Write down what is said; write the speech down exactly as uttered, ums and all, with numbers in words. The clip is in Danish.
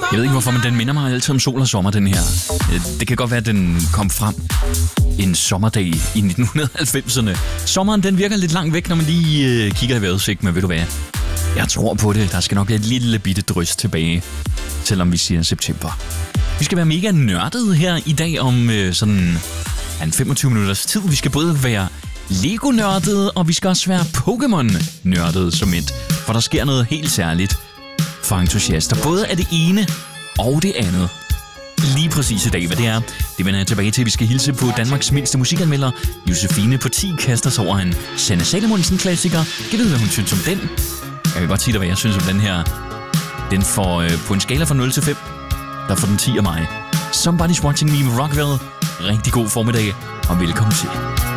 Jeg ved ikke hvorfor, men den minder mig altid om sol og sommer, den her. Det kan godt være, at den kom frem en sommerdag i nitten halvfemserne. Sommeren, den virker lidt langt væk, når man lige øh, kigger i vejrudsigt, men ved du hvad? Jeg tror på det. Der skal nok et lille bitte drys tilbage, selvom vi siger september. Vi skal være mega nørdede her i dag om øh, sådan en femogtyve minutters tid. Vi skal både være Lego-nørdede, og vi skal også være Pokémon-nørdede som et. For der sker noget helt særligt for entusiaster. Både af det ene og det andet. Lige præcis i dag, hvad det er, det vender jeg tilbage til. Vi skal hilse på Danmarks mindste musikanmelder. Josefine på ti kaster sig over en Sanne Salomonsen-klassiker. Jeg ved, hvad hun synes om den. Jeg kan godt sige dig, hvad jeg synes om den her. Den får øh, på en skala fra nul til fem. Der får den ti af mig. Somebody's Watching Me med Rockwell. Rigtig god formiddag, og velkommen til.